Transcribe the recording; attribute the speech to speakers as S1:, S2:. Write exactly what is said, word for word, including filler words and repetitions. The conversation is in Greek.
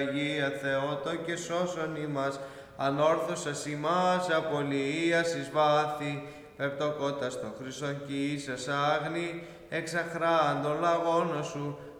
S1: Αγία Θεότο και σώσον ημάς, ανόρθωσας ημάς απολυίας εις βάθη, πεπτοκότας το Χριστον κι ίσας άγνη, εξαχράν των λαγώνων σου,